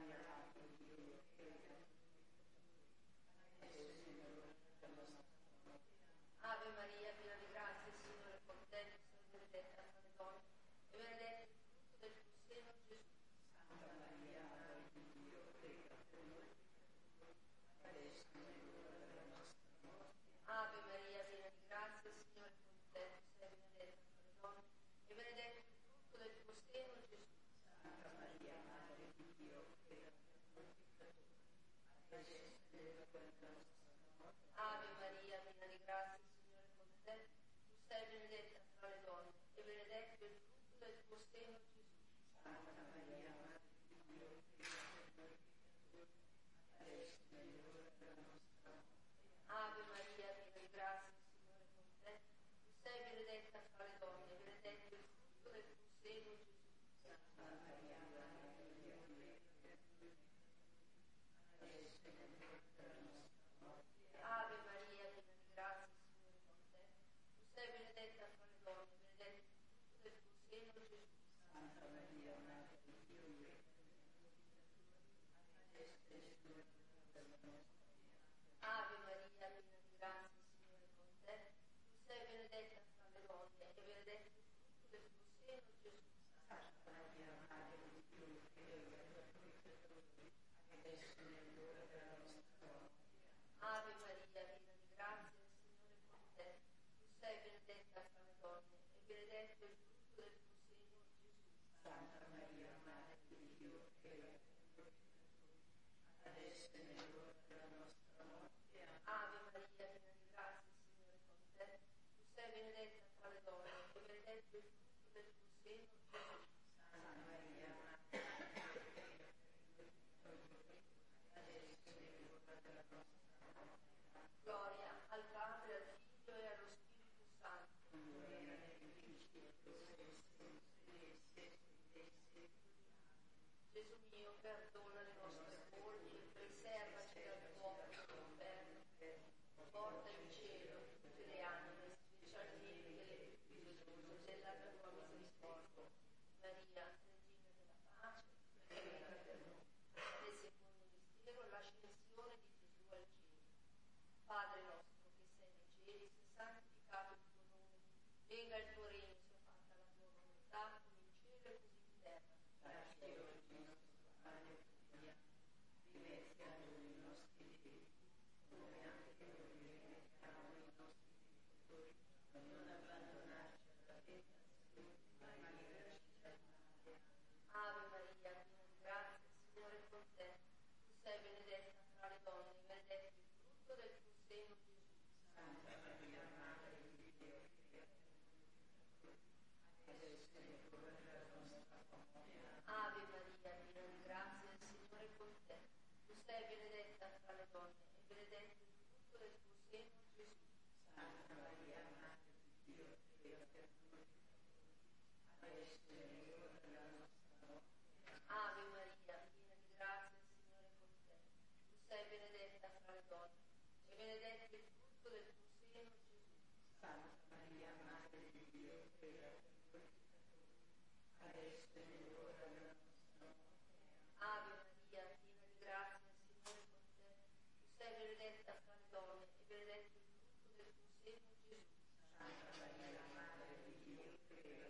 Ave Maria, piena di grazia, il Signore è con te, tu sei benedetta fra le donne, e benedetto il frutto del tuo seno, Gesù. Santa Maria, Madre di Dio, prega per noi peccatori, adesso è l'ora della nostra morte. Ave Maria, piena di grazia, il Signore è con te, tu sei benedetta fra le donne, e benedetto il frutto del tuo seno, Gesù. Santa Maria, Madre di Dio, prega per noi peccatori, adesso è l'ora della nostra morte. Ave Maria, piena di grazia, il Signore è con te, tu sei benedetta fra le donne, e benedetto il frutto del tuo seno, Gesù. Santa Maria, Madre di Dio, prega per noi peccatori, adesso è l'ora della nostra morte. Ave Maria, piena di grazia, il Signore è con te, tu sei benedetta fra le donne, e benedetto il frutto del tuo seno, Gesù. Santa Maria, Madre di Dio, prega per noi peccatori, adesso è l'ora della nostra morte. Ave Maria, piena di grazia, il Signore è con te, tu sei benedetta fra le donne, e benedetto il frutto del tuo seno, Gesù. Santa Maria, Madre di Dio, prega per noi peccatori, adesso è l'ora della nostra morte. Ave Maria, piena di grazia, il Signore è con te, tu sei benedetta fra le donne, e benedetto il frutto del tuo seno, Gesù. Santa Maria, Madre di Dio, prega per noi peccatori, adesso è l'ora della nostra morte. Ave Maria, piena di grazia, il Signore è con te, tu sei benedetta fra le donne, e benedetto il frutto del tuo seno, Gesù. Santa Maria, Madre di Dio, prega per noi peccatori, adesso è l'ora della nostra morte. Ave Maria, piena di grazia, il Signore è con te, tu sei benedetta fra le donne, e benedetto il frutto del tuo seno, Gesù. Santa Maria, Madre di Dio, prega per noi peccatori, adesso è l'ora della nostra morte. Gloria al Padre, al Figlio e allo Spirito Santo. Come era nei principi, ora e sempre, e sempre dei secoli. Gesù mio, perdona le nostre colpe, preservaci dal fuoco dell'inferno, porta in cielo tutte le anime, specialmente le più bisognose della tua misericordia. Maria, Regina della pace, prega per noi. Nel secondo mistero, l'ascensione di Gesù al cielo. Padre nostro che sei nei cieli, sia santificato il tuo nome, venga il tuo regno, sia fatta la tua volontà, come in cielo e così in terra. Dacci oggi il nostro pane quotidiano, rimetti a noi i nostri debiti, come anche noi rimettiamo i nostri debitori, non abbandonarci alla tentazione, ma liberaci dal male. Ave Maria, piena di grazia, il Signore è con te, tu sei benedetta fra le donne, e benedetto il frutto del tuo seno, Gesù. Santa Maria, Madre di Dio, prega per noi peccatori, adesso è l'ora della nostra morte. Ave Maria, piena di grazia, il Signore è con te, tu sei benedetta fra le donne, e benedetto il frutto del tuo seno, Gesù. Santa Maria, Madre di Dio, prega per noi peccatori, adesso è l'ora della nostra morte. Ave Maria,